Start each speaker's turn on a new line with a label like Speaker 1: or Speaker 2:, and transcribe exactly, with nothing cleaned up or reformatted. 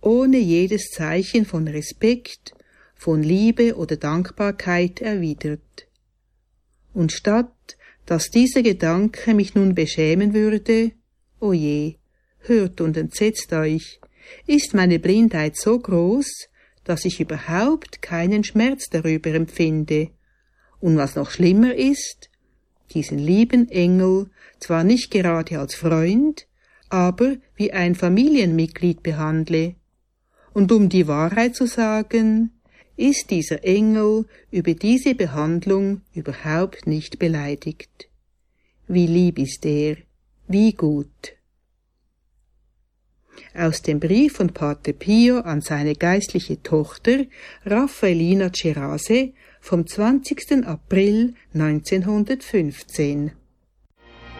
Speaker 1: ohne jedes Zeichen von Respekt, von Liebe oder Dankbarkeit erwidert. Und statt, dass dieser Gedanke mich nun beschämen würde, o je, hört und entsetzt euch, ist meine Blindheit so groß, dass ich überhaupt keinen Schmerz darüber empfinde. Und was noch schlimmer ist, diesen lieben Engel zwar nicht gerade als Freund, aber wie ein Familienmitglied behandle. Und um die Wahrheit zu sagen, ist dieser Engel über diese Behandlung überhaupt nicht beleidigt. Wie lieb ist er, wie gut. Aus dem Brief von Pater Pio an seine geistliche Tochter Raffaellina Cerase vom zwanzigsten April neunzehnhundertfünfzehn.